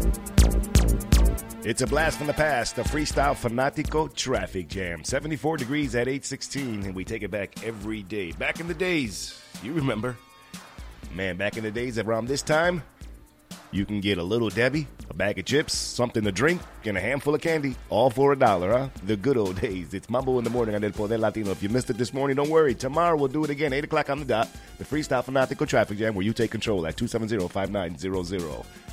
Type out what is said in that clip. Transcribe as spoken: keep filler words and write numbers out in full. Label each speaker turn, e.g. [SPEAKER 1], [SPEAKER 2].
[SPEAKER 1] It's a blast from the past, the Freestyle Fanatico Traffic Jam. seventy-four degrees at eight sixteen, and we take it back every day. Back in the days, you remember. Man, back in the days around this time, you can get a little Debbie, a bag of chips, something to drink, and a handful of candy, all for a dollar, huh? The good old days. It's Mambo in the Morning on El Poder Latino. If you missed it this morning, don't worry. Tomorrow we'll do it again, eight o'clock on the dot. The Freestyle Fanatico Traffic Jam, where you take control at two seven zero, five nine zero zero.